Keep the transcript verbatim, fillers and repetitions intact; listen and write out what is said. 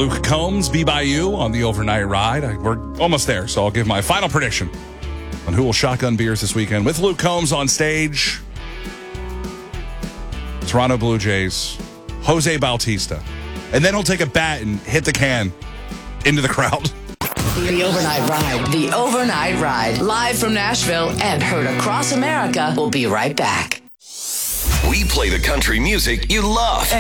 Luke Combs, Be By You on the overnight ride. I, we're almost there, so I'll give my final prediction on who will shotgun beers this weekend with Luke Combs on stage. Toronto Blue Jays, Jose Bautista. And then he'll take a bat and hit the can into the crowd. The Overnight Ride. The Overnight Ride. Live from Nashville and heard across America. We'll be right back. We play the country music you love.